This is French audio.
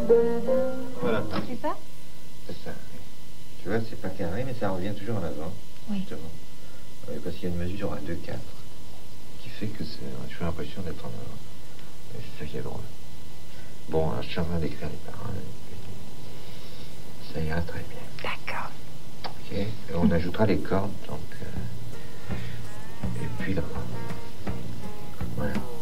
Voilà. C'est ça? C'est ça, oui. Tu vois, c'est pas carré, mais ça revient toujours en avant. Oui. Justement. Parce qu'il y a une mesure à 2/4 qui fait que on a toujours l'impression d'être en avant. Et c'est ça qui est drôle. Bon, alors je suis en train d'écrire les paroles. Ça ira très bien. D'accord. Ok. Et on ajoutera les cordes, donc. Et puis là. Voilà.